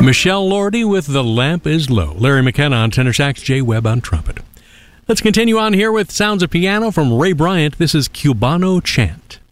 Michelle Lordy with The Lamp is Low. Larry McKenna on tenor sax, Jay Webb on trumpet. Let's continue on here with sounds of piano from Ray Bryant. This is Cubano Chant.